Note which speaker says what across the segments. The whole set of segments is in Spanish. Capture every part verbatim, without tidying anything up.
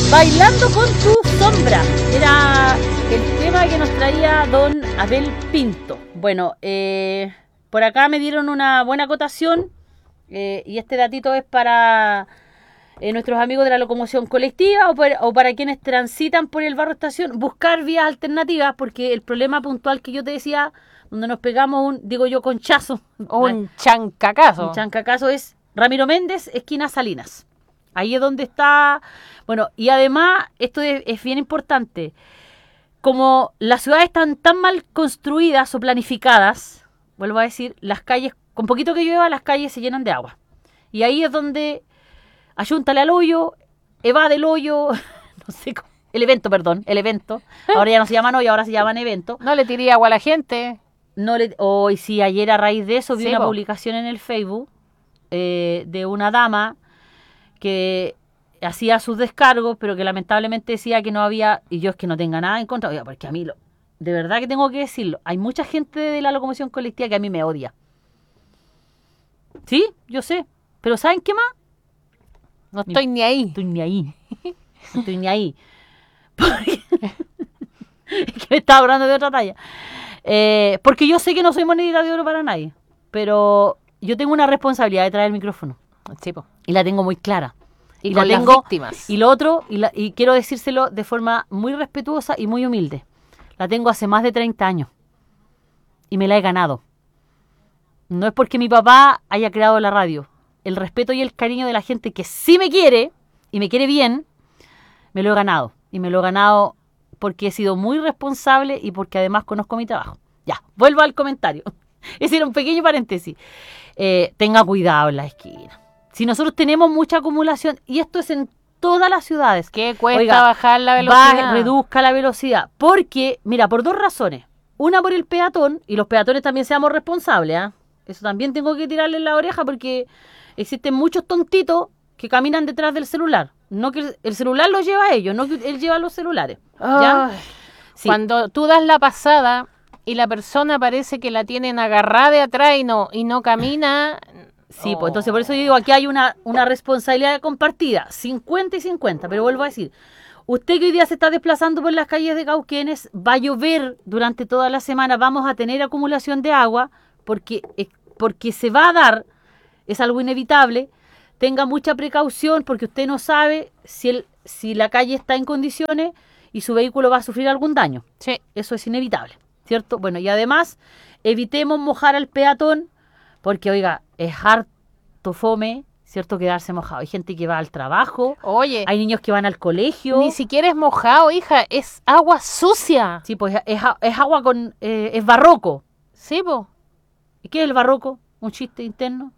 Speaker 1: Bailando con tu sombra. Era el tema que nos traía don Abel Pinto. Bueno, eh, por acá me dieron una buena acotación eh, y este datito es para eh, nuestros amigos de la locomoción colectiva o, por, o para quienes transitan por el barrio estación, buscar vías alternativas, porque el problema puntual que yo te decía, donde nos pegamos un, digo yo, conchazo.
Speaker 2: Un chancacazo.
Speaker 1: Un chancacazo es Ramiro Méndez, esquina Salinas. Ahí es donde está. Bueno, y además, esto es, es bien importante. Como las ciudades están tan mal construidas o planificadas, vuelvo a decir, las calles, con poquito que llueva, las calles se llenan de agua. Y ahí es donde ayúntale al hoyo, evade el hoyo, no sé cómo. El evento, perdón, el evento. Ahora ya no se llaman hoyo, ahora se llaman evento.
Speaker 2: No le tiré agua a la gente.
Speaker 1: No le, hoy oh, sí, ayer a raíz de eso vi
Speaker 2: sí,
Speaker 1: una
Speaker 2: po.
Speaker 1: publicación en el Facebook eh, de una dama que hacía sus descargos, pero que lamentablemente decía que no había, y yo es que no tenga nada en contra, oiga, porque a mí, lo, de verdad que tengo que decirlo, hay mucha gente de la locomoción colectiva que a mí me odia. Sí, yo sé, pero ¿saben qué más?
Speaker 2: No estoy ni, ni ahí.
Speaker 1: Estoy ni ahí. No estoy ni ahí. Porque es que me estaba hablando de otra talla. Eh, porque yo sé que no soy monedita de oro para nadie, pero yo tengo una responsabilidad de traer el micrófono.
Speaker 2: Sí, po.
Speaker 1: Y la tengo muy clara.
Speaker 2: Y,
Speaker 1: y
Speaker 2: con
Speaker 1: la
Speaker 2: las
Speaker 1: tengo,
Speaker 2: víctimas.
Speaker 1: Y lo otro, y, la, y quiero decírselo de forma muy respetuosa y muy humilde. La tengo hace más de treinta años. Y me la he ganado. No es porque mi papá haya creado la radio. El respeto y el cariño de la gente que sí me quiere, y me quiere bien, me lo he ganado. Y me lo he ganado porque he sido muy responsable y porque además conozco mi trabajo. Ya, vuelvo al comentario. Ese era un pequeño paréntesis. Eh, tenga cuidado en la esquina. Si nosotros tenemos mucha acumulación, y esto es en todas las ciudades.
Speaker 2: ¿Qué cuesta
Speaker 1: oiga,
Speaker 2: bajar la velocidad?
Speaker 1: Baje, reduzca la velocidad. Porque, mira, por dos razones. Una por el peatón, y los peatones también seamos responsables. ¿eh? Eso también tengo que tirarle en la oreja porque existen muchos tontitos que caminan detrás del celular. No que el, el celular lo lleva a ellos, no que él lleva los celulares. ¿ya?
Speaker 2: Sí. Cuando tú das la pasada y la persona parece que la tienen agarrada de atrás y no, y no camina...
Speaker 1: Sí, oh. pues entonces por eso yo digo, aquí hay una, una responsabilidad compartida, cincuenta y cincuenta, pero vuelvo a decir, usted que hoy día se está desplazando por las calles de Cauquenes, va a llover durante toda la semana, vamos a tener acumulación de agua, porque, porque se va a dar, es algo inevitable, tenga mucha precaución, porque usted no sabe si, el, si la calle está en condiciones y su vehículo va a sufrir algún daño.
Speaker 2: Sí.
Speaker 1: Eso es inevitable, ¿cierto? Bueno, y además, evitemos mojar al peatón, porque, oiga, es harto fome, ¿cierto? Quedarse mojado. Hay gente que va al trabajo.
Speaker 2: Oye.
Speaker 1: Hay niños que van al colegio.
Speaker 2: Ni siquiera es mojado, hija. Es agua sucia.
Speaker 1: Sí, pues es, es agua con... Eh, es barroco.
Speaker 2: Sí, po.
Speaker 1: ¿Y qué es el barroco? ¿Un chiste interno?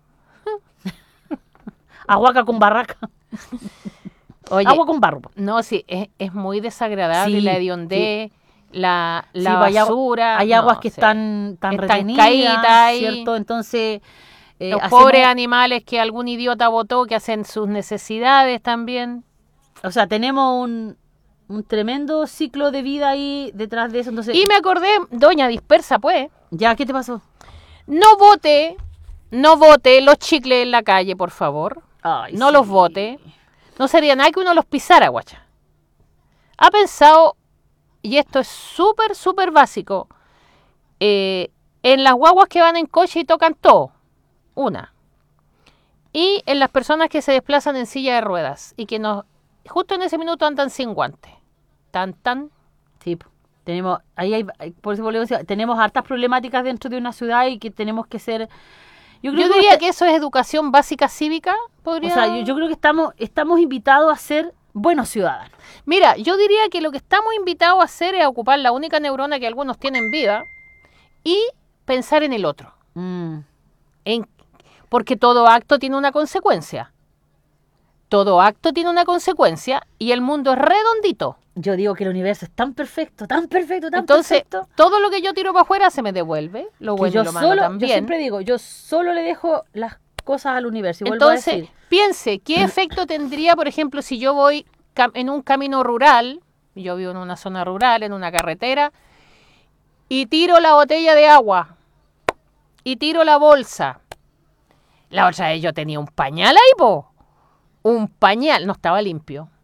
Speaker 1: Aguaca con barraca.
Speaker 2: Oye.
Speaker 1: Agua con barro.
Speaker 2: No, sí, es, es muy desagradable
Speaker 1: sí,
Speaker 2: la hediondez. Sí. La, la
Speaker 1: sí,
Speaker 2: basura.
Speaker 1: Hay, hay aguas
Speaker 2: no,
Speaker 1: que
Speaker 2: sí.
Speaker 1: están, tan
Speaker 2: están
Speaker 1: retenidas,
Speaker 2: caídas,
Speaker 1: ¿cierto? Entonces...
Speaker 2: Eh, los hacemos... pobres animales que algún idiota botó, que hacen sus necesidades también.
Speaker 1: O sea, tenemos un, un tremendo ciclo de vida ahí detrás de eso. Entonces...
Speaker 2: Y me acordé, doña dispersa, pues.
Speaker 1: ¿Ya? ¿Qué te pasó?
Speaker 2: No vote, no vote los chicles en la calle, por favor.
Speaker 1: Ay,
Speaker 2: no
Speaker 1: sí.
Speaker 2: los vote. No sería nada que uno los pisara, guacha. Ha pensado, y esto es súper, súper básico, eh, en las guaguas que van en coche y tocan todo. Una. Y en las personas que se desplazan en silla de ruedas y que nos justo en ese minuto andan sin guantes. Tan, tan.
Speaker 1: Sí, tenemos, ahí hay, por eso volvemos a decir, tenemos hartas problemáticas dentro de una ciudad y que tenemos que ser...
Speaker 2: Yo, creo yo que diría usted, que eso es educación básica cívica. ¿podría?
Speaker 1: O sea, yo, yo creo que estamos, estamos invitados a ser buenos ciudadanos.
Speaker 2: Mira, yo diría que lo que estamos invitados a hacer es ocupar la única neurona que algunos tienen viva y pensar en el otro.
Speaker 1: Mm.
Speaker 2: En Porque todo acto tiene una consecuencia. Todo acto tiene una consecuencia y el mundo es redondito.
Speaker 1: Yo digo que el universo es tan perfecto, tan perfecto, tan
Speaker 2: Entonces,
Speaker 1: perfecto.
Speaker 2: Entonces, todo lo que yo tiro para afuera se me devuelve. Lo bueno
Speaker 1: yo
Speaker 2: y lo malo
Speaker 1: solo,
Speaker 2: también.
Speaker 1: Yo siempre digo, yo solo le dejo las cosas al universo. Y
Speaker 2: Entonces,
Speaker 1: vuelvo a decir.
Speaker 2: piense, ¿qué efecto tendría, por ejemplo, si yo voy en un camino rural, yo vivo en una zona rural, en una carretera, y tiro la botella de agua, y tiro la bolsa? La otra vez yo tenía un pañal ahí, po. Un pañal, no estaba limpio.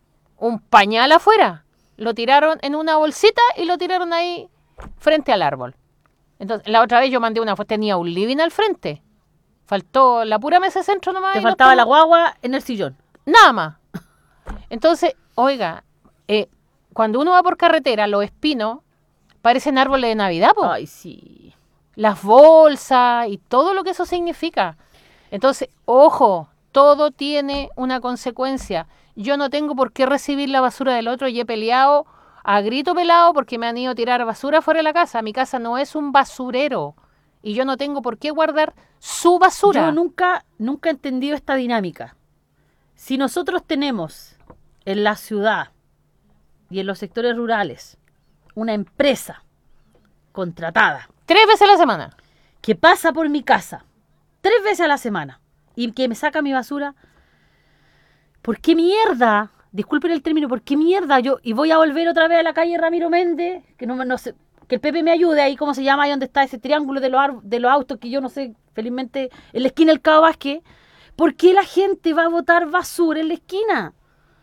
Speaker 2: un pañal afuera. Lo tiraron en una bolsita y lo tiraron ahí frente al árbol. Entonces, la otra vez yo mandé una foto, tenía un living al frente. Faltó la pura mesa de centro nomás.
Speaker 1: Te
Speaker 2: y nos
Speaker 1: faltaba
Speaker 2: pon-
Speaker 1: la guagua en el sillón.
Speaker 2: Nada más. Entonces, oiga, eh, cuando uno va por carretera, los espinos parecen árboles de Navidad, po.
Speaker 1: Ay, sí.
Speaker 2: Las bolsas y todo lo que eso significa. Entonces, ojo, todo tiene una consecuencia. Yo no tengo por qué recibir la basura del otro y he peleado a grito pelado porque me han ido a tirar basura fuera de la casa. Mi casa no es un basurero y yo no tengo por qué guardar su basura.
Speaker 1: Yo nunca, nunca he entendido esta dinámica. Si nosotros tenemos en la ciudad y en los sectores rurales una empresa contratada
Speaker 2: Tres veces a la semana.
Speaker 1: que pasa por mi casa tres veces a la semana y que me saca mi basura, ¿por qué mierda? Disculpen el término, ¿por qué mierda? Yo, y voy a volver otra vez a la calle Ramiro Méndez, que no, me- no sé, que el Pepe me ayude ahí, ¿cómo se llama? Ahí donde está ese triángulo de los, ar- de los autos que yo no sé, felizmente, en la esquina del Cabo Vázquez. ¿Por qué la gente va a botar basura en la esquina?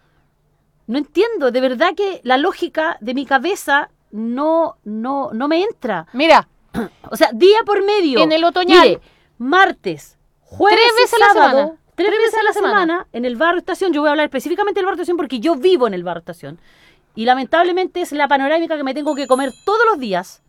Speaker 1: No entiendo, de verdad que la lógica de mi cabeza no, no, no me entra.
Speaker 2: Mira,
Speaker 1: O sea, día por medio.
Speaker 2: En el otoñal.
Speaker 1: Mire, martes, jueves
Speaker 2: Tres veces
Speaker 1: y
Speaker 2: a la
Speaker 1: sábado,
Speaker 2: semana.
Speaker 1: Tres, veces a la semana. en el barrio Estación. Yo voy a hablar específicamente del barrio Estación porque yo vivo en el barrio Estación. Y lamentablemente es la panorámica que me tengo que comer todos los días.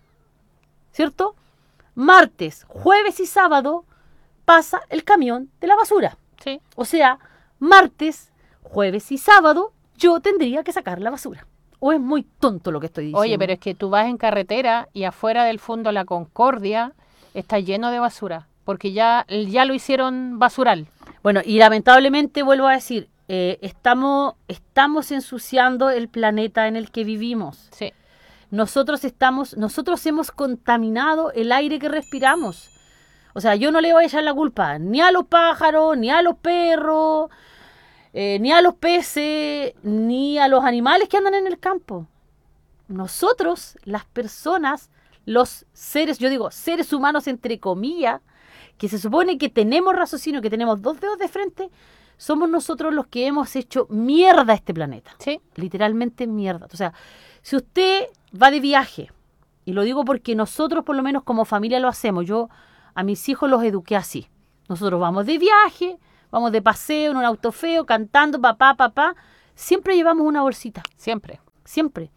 Speaker 1: ¿Cierto? Martes, jueves y sábado pasa el camión de la basura.
Speaker 2: sí.
Speaker 1: O sea, martes, jueves y sábado yo tendría que sacar la basura. ¿O es muy tonto lo que estoy diciendo?
Speaker 2: Oye, pero es que tú vas en carretera y afuera del fondo La Concordia está lleno de basura, porque ya, ya lo hicieron basural.
Speaker 1: Bueno, y lamentablemente vuelvo a decir, eh, estamos, estamos ensuciando el planeta en el que vivimos.
Speaker 2: Sí.
Speaker 1: Nosotros estamos, nosotros hemos contaminado el aire que respiramos. O sea, yo no le voy a echar la culpa ni a los pájaros, ni a los perros, eh, ni a los peces, ni a los animales que andan en el campo. Nosotros, las personas, los seres, yo digo seres humanos entre comillas, que se supone que tenemos raciocinio, que tenemos dos dedos de frente, somos nosotros los que hemos hecho mierda a este planeta.
Speaker 2: Sí.
Speaker 1: Literalmente mierda. O sea, si usted va de viaje, y lo digo porque nosotros por lo menos como familia lo hacemos, yo a mis hijos los eduqué así. Nosotros vamos de viaje, vamos de paseo en un auto feo, cantando papá, papá, siempre llevamos una bolsita,
Speaker 2: Siempre.
Speaker 1: siempre.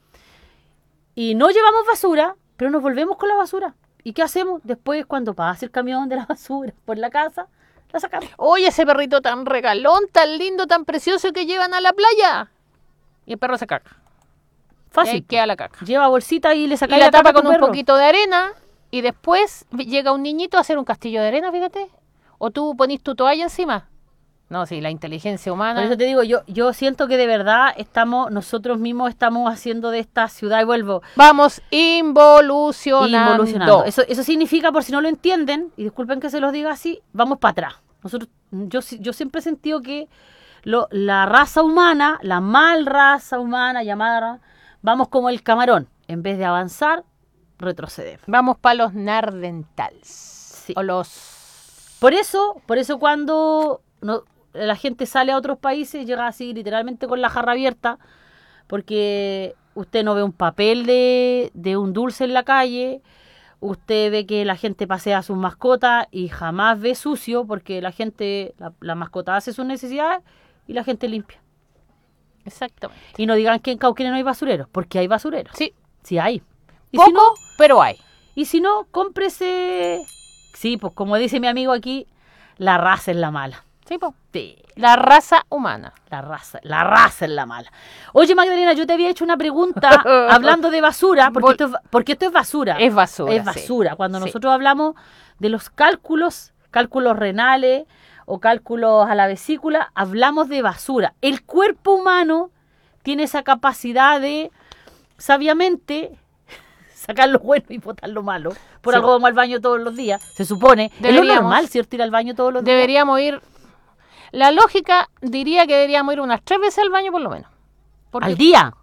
Speaker 1: Y no llevamos basura, pero nos volvemos con la basura. ¿Y qué hacemos? Después, cuando pasa el camión de la basura por la casa, la sacamos.
Speaker 2: Oye, ese perrito tan regalón, tan lindo, tan precioso que llevan a la playa. Y el perro se caga. Y ahí
Speaker 1: Fácil.
Speaker 2: queda la caca.
Speaker 1: Lleva bolsita y le
Speaker 2: Y
Speaker 1: saca
Speaker 2: la tapa
Speaker 1: caca a tu
Speaker 2: con un
Speaker 1: perro.
Speaker 2: poquito de arena y después llega un niñito a hacer un castillo de arena, fíjate. O tú ponís tu toalla encima. No, sí, la inteligencia humana.
Speaker 1: Por eso te digo, yo, yo siento que de verdad estamos, nosotros mismos estamos haciendo de esta ciudad, y vuelvo,
Speaker 2: Vamos involucionando.
Speaker 1: involucionando. Eso, eso significa, por si no lo entienden, y disculpen que se los diga así, vamos para atrás. Nosotros, yo, si- yo siempre he sentido que lo, la raza humana, la mal raza humana llamada, vamos como el camarón. En vez de avanzar, retrocedemos.
Speaker 2: Vamos para los nardentals.
Speaker 1: Sí.
Speaker 2: O los...
Speaker 1: Por eso, por eso cuando no, la gente sale a otros países, llega así literalmente con la jarra abierta, porque usted no ve un papel de, de un dulce en la calle, usted ve que la gente pasea a sus mascotas y jamás ve sucio, porque la gente, la, la mascota hace sus necesidades y la gente limpia.
Speaker 2: Exactamente.
Speaker 1: Y no digan que en Cauquenes no hay basureros, porque hay basureros.
Speaker 2: Sí,
Speaker 1: Sí hay. Y
Speaker 2: poco,
Speaker 1: si no,
Speaker 2: pero hay.
Speaker 1: y si no, cómprese... Sí, pues como dice mi amigo aquí, la raza es la mala.
Speaker 2: Sí, po.
Speaker 1: Sí.
Speaker 2: La raza humana.
Speaker 1: La raza, la raza es la mala. Oye, Magdalena, yo te había hecho una pregunta hablando de basura, porque,
Speaker 2: Vol-
Speaker 1: esto es, porque esto es basura.
Speaker 2: Es basura.
Speaker 1: Es
Speaker 2: sí.
Speaker 1: basura. Cuando
Speaker 2: Sí.
Speaker 1: nosotros hablamos de los cálculos, cálculos renales o cálculos a la vesícula, hablamos de basura. El cuerpo humano tiene esa capacidad de, sabiamente, sacar lo bueno y botar lo malo. Por
Speaker 2: Sí.
Speaker 1: algo vamos al baño todos los días, se supone. Es lo
Speaker 2: Deberíamos.
Speaker 1: normal, ¿cierto? Ir al baño todos los días.
Speaker 2: Deberíamos ir... La lógica diría que deberíamos ir unas tres veces al baño por lo menos. Porque
Speaker 1: ¿Al día?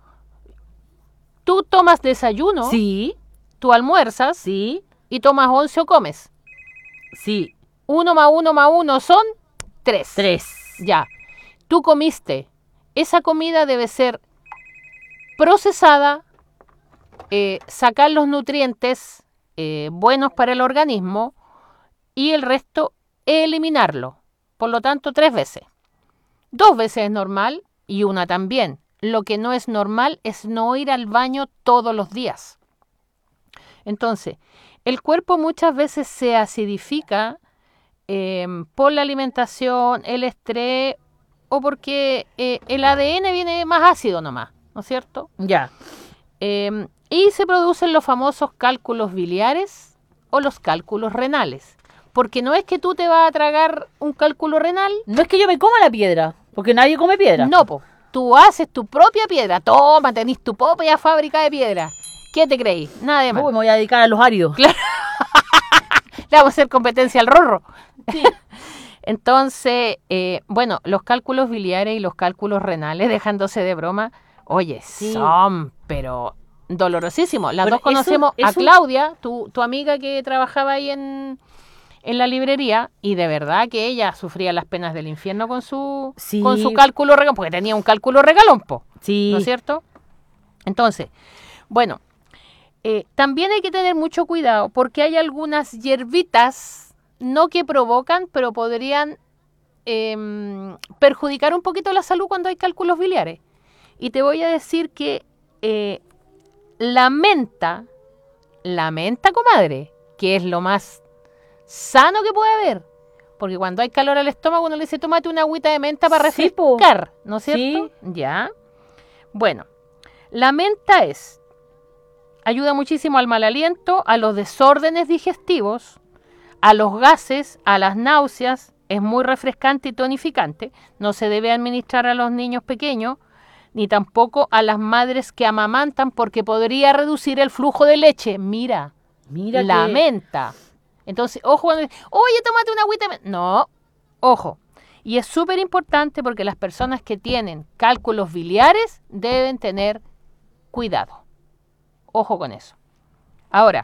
Speaker 2: tú tomas desayuno,
Speaker 1: Sí,
Speaker 2: tú almuerzas
Speaker 1: sí,
Speaker 2: y tomas once o comes.
Speaker 1: sí.
Speaker 2: Uno más uno más uno son tres.
Speaker 1: Tres.
Speaker 2: Ya. Tú comiste esa comida debe ser procesada, eh, sacar los nutrientes eh, buenos para el organismo y el resto eliminarlo. Por lo tanto, tres veces. Dos veces es normal y una también. Lo que no es normal es no ir al baño todos los días. Entonces, el cuerpo muchas veces se acidifica eh, por la alimentación, el estrés o porque eh, el A D N viene más ácido nomás, ¿no es cierto?
Speaker 1: Ya.
Speaker 2: Eh, y se producen los famosos cálculos biliares o los cálculos renales. Porque no es que tú te vas a tragar un cálculo renal.
Speaker 1: No es que yo me coma la piedra, porque nadie come piedra.
Speaker 2: No, po. Tú haces tu propia piedra. Toma, tenés tu propia fábrica de piedra. ¿Qué te creí? Nada de más.
Speaker 1: Uy, me voy a dedicar a los áridos.
Speaker 2: Claro. Le vamos a hacer competencia al rorro.
Speaker 1: Sí.
Speaker 2: Entonces, eh, bueno, los cálculos biliares y los cálculos renales, dejándose de broma, oye,
Speaker 1: Sí.
Speaker 2: son, pero dolorosísimos. Las
Speaker 1: Bueno,
Speaker 2: dos conocemos
Speaker 1: eso-
Speaker 2: a
Speaker 1: eso-
Speaker 2: Claudia, tu, tu amiga que trabajaba ahí en, en la librería, y de verdad que ella sufría las penas del infierno con su,
Speaker 1: Sí.
Speaker 2: con su cálculo regalón, porque tenía un cálculo regalón, po,
Speaker 1: Sí.
Speaker 2: ¿no es cierto? Entonces, bueno, eh, también hay que tener mucho cuidado porque hay algunas hierbitas, no que provocan, pero podrían em, perjudicar un poquito la salud cuando hay cálculos biliares. Y te voy a decir que eh, la menta, la menta, comadre, que es lo más sano que puede haber, porque cuando hay calor al estómago uno le dice, tómate una agüita de menta para
Speaker 1: Sí, po.
Speaker 2: refrescar, ¿no es cierto?
Speaker 1: Sí.
Speaker 2: Ya. Bueno, la menta es, ayuda muchísimo al mal aliento, a los desórdenes digestivos, a los gases, a las náuseas, es muy refrescante y tonificante, no se debe administrar a los niños pequeños, ni tampoco a las madres que amamantan porque podría reducir el flujo de leche. Mira,
Speaker 1: Mira
Speaker 2: la
Speaker 1: que-
Speaker 2: menta. Entonces, ojo cuando dice, oye, tómate una agüita de menta. No, ojo. Y es súper importante porque las personas que tienen cálculos biliares deben tener cuidado. Ojo con eso. Ahora,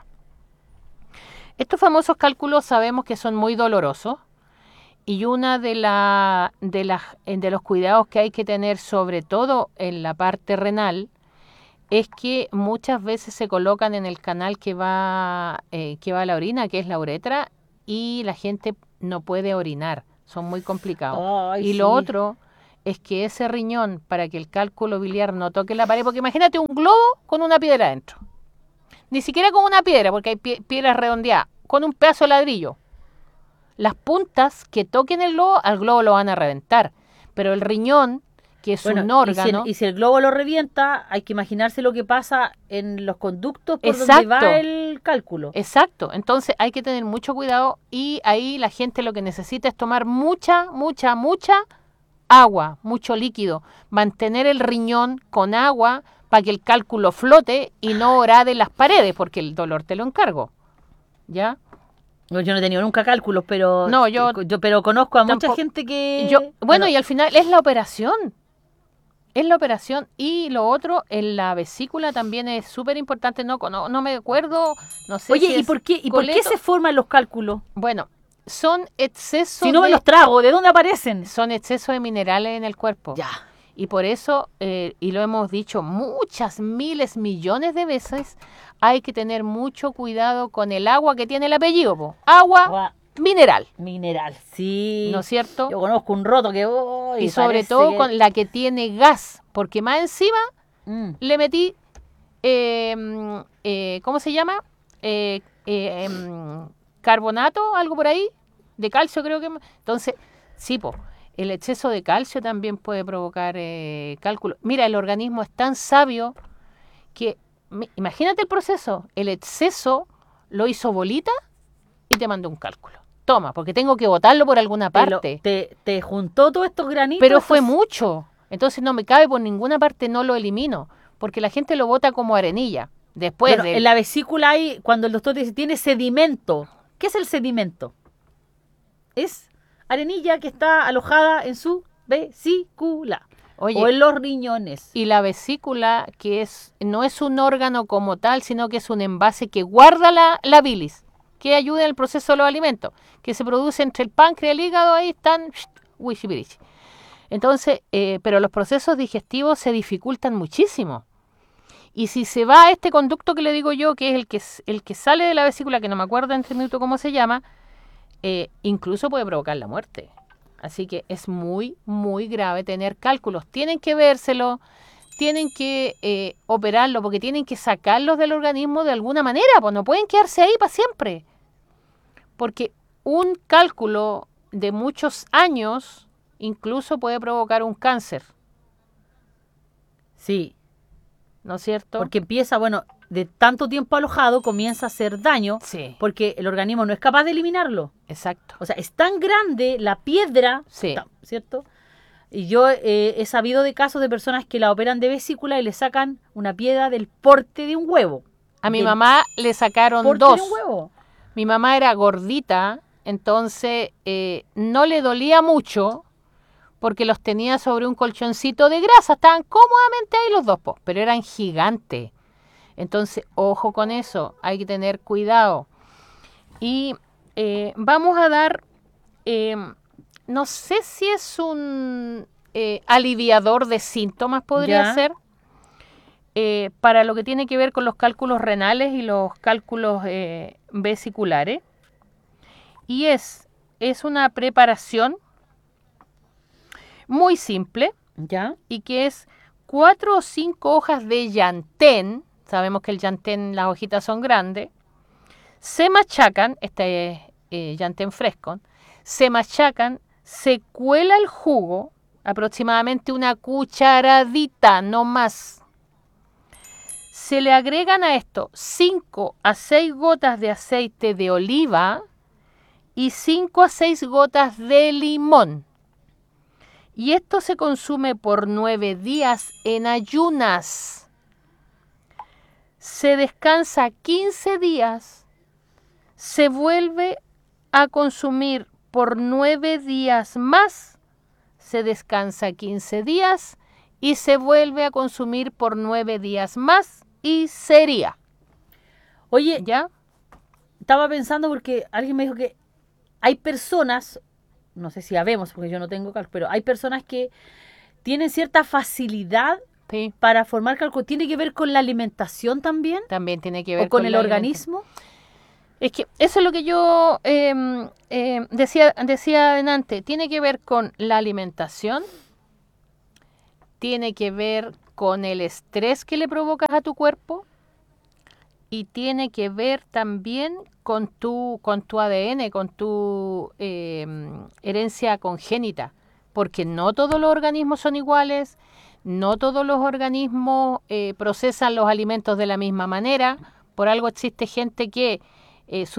Speaker 2: estos famosos cálculos sabemos que son muy dolorosos y una de, la, de, las, de los cuidados que hay que tener, sobre todo en la parte renal, es que muchas veces se colocan en el canal que va, eh, que va a la orina, que es la uretra, y la gente no puede orinar. Son muy complicados.
Speaker 1: Ay,
Speaker 2: y lo
Speaker 1: sí.
Speaker 2: otro es que ese riñón, para que el cálculo biliar no toque la pared, porque imagínate un globo con una piedra adentro. Ni siquiera con una piedra, porque hay pie- piedras redondeadas, con un pedazo de ladrillo. Las puntas que toquen el globo, al globo lo van a reventar. Pero el riñón, que es
Speaker 1: Bueno,
Speaker 2: un
Speaker 1: y si,
Speaker 2: órgano...
Speaker 1: el, y si el globo lo revienta, hay que imaginarse lo que pasa en los conductos por donde
Speaker 2: Exacto.
Speaker 1: va el cálculo.
Speaker 2: Exacto, entonces hay que tener mucho cuidado y ahí la gente lo que necesita es tomar mucha, mucha, mucha agua, mucho líquido, mantener el riñón con agua para que el cálculo flote y no orade las paredes, porque el dolor te lo encargo. ¿Ya?
Speaker 1: No, yo no he tenido nunca cálculos, pero
Speaker 2: No, yo-
Speaker 1: yo pero conozco a mucha
Speaker 2: tampoco-
Speaker 1: gente que
Speaker 2: Yo, bueno,
Speaker 1: no,
Speaker 2: y al final es la operación. Es la operación y lo otro, en la vesícula también es súper importante, no, no, no me acuerdo, no sé
Speaker 1: Oye,
Speaker 2: si
Speaker 1: ¿y
Speaker 2: es
Speaker 1: por qué y por qué
Speaker 2: coleto.
Speaker 1: se forman los cálculos?
Speaker 2: Bueno, son excesos
Speaker 1: Si no me
Speaker 2: de...
Speaker 1: los trago, ¿de dónde aparecen?
Speaker 2: son excesos de minerales en el cuerpo.
Speaker 1: Ya.
Speaker 2: Y por eso, eh, y lo hemos dicho muchas, miles, millones de veces, hay que tener mucho cuidado con el agua que tiene el apellido. Po. Agua
Speaker 1: Agua
Speaker 2: mineral,
Speaker 1: mineral, sí.
Speaker 2: ¿no es cierto?
Speaker 1: Yo conozco un roto que oh,
Speaker 2: y sobre
Speaker 1: parece
Speaker 2: todo
Speaker 1: que-
Speaker 2: con la que tiene gas, porque más encima
Speaker 1: Mm.
Speaker 2: le metí, eh, mm, eh, ¿cómo se llama? Eh, eh, em, carbonato, algo por ahí, de calcio creo que... Entonces, sí, po, el exceso de calcio también puede provocar eh, cálculo. Mira, el organismo es tan sabio que, mi- imagínate el proceso, el exceso lo hizo bolita y te mandó un cálculo. Toma, porque tengo que botarlo por alguna
Speaker 1: Te, lo-
Speaker 2: parte.
Speaker 1: te, te juntó todos estos granitos.
Speaker 2: Pero fue
Speaker 1: estos-
Speaker 2: mucho. Entonces no me cabe por ninguna parte, no lo elimino. Porque la gente lo bota como arenilla. Después
Speaker 1: Bueno,
Speaker 2: de...
Speaker 1: en la vesícula hay, cuando el doctor te dice, tiene sedimento. ¿Qué es el sedimento? Es arenilla que está alojada en su vesícula.
Speaker 2: Oye,
Speaker 1: o en los riñones.
Speaker 2: y la vesícula, que es no es un órgano como tal, sino que es un envase que guarda la, la bilis, que ayuda en el proceso de los alimentos, que se produce entre el páncreas y el hígado, ahí están... Wishi-birishi. Entonces, eh, pero los procesos digestivos se dificultan muchísimo. Y si se va a este conducto que le digo yo, que es el que, el que sale de la vesícula, que no me acuerdo en este minuto cómo se llama, eh, incluso puede provocar la muerte. Así que es muy, muy grave tener cálculos. Tienen que vérselo, tienen que eh, operarlo, porque tienen que sacarlos del organismo de alguna manera, pues no pueden quedarse ahí para siempre. Porque un cálculo de muchos años incluso puede provocar un cáncer.
Speaker 1: Sí.
Speaker 2: ¿No es cierto?
Speaker 1: Porque empieza, bueno, de tanto tiempo alojado, comienza a hacer daño,
Speaker 2: sí,
Speaker 1: porque el organismo no es capaz de eliminarlo.
Speaker 2: Exacto.
Speaker 1: O sea, es tan grande la piedra,
Speaker 2: sí,
Speaker 1: ¿cierto? Y yo eh, he sabido de casos de personas que la operan de vesícula y le sacan una piedra del porte de un huevo.
Speaker 2: A mi
Speaker 1: del
Speaker 2: mamá le sacaron
Speaker 1: porte
Speaker 2: dos.
Speaker 1: de un huevo.
Speaker 2: Mi mamá era gordita, entonces eh, no le dolía mucho, porque los tenía sobre un colchoncito de grasa, estaban cómodamente ahí los dos, po, pero eran gigantes. Entonces, ojo con eso, hay que tener cuidado. Y eh, vamos a dar, eh, no sé si es un eh, aliviador de síntomas, podría
Speaker 1: ¿Ya?
Speaker 2: ser, eh, para lo que tiene que ver con los cálculos renales y los cálculos eh, vesiculares. Y es, es una preparación muy simple,
Speaker 1: ¿Ya?
Speaker 2: y que es cuatro o cinco hojas de llantén. Sabemos que el llantén, las hojitas son grandes. Se machacan, este es eh, llantén fresco, se machacan, se cuela el jugo, aproximadamente una cucharadita, no más. Se le agregan a esto cinco a seis gotas de aceite de oliva y cinco a seis gotas de limón. Y esto se consume por nueve días en ayunas. Se descansa quince días, se vuelve a consumir por nueve días más, se descansa quince días y se vuelve a consumir por nueve días más y sería.
Speaker 1: Oye,
Speaker 2: ¿Ya?
Speaker 1: estaba pensando porque alguien me dijo que hay personas, no sé si habemos, porque yo no tengo cálculo, pero hay personas que tienen cierta facilidad
Speaker 2: Sí.
Speaker 1: para formar cálculo. ¿Tiene que ver con la alimentación también?
Speaker 2: También tiene que ver
Speaker 1: ¿O con,
Speaker 2: con
Speaker 1: el
Speaker 2: la
Speaker 1: organismo?
Speaker 2: Es que eso es lo que yo eh, eh, decía, decía adelante. Tiene que ver con la alimentación, tiene que ver con el estrés que le provocas a tu cuerpo y tiene que ver también con tu, con tu A D N, con tu eh, herencia congénita, porque no todos los organismos son iguales, no todos los organismos eh, procesan los alimentos de la misma manera. Por algo existe gente que eh,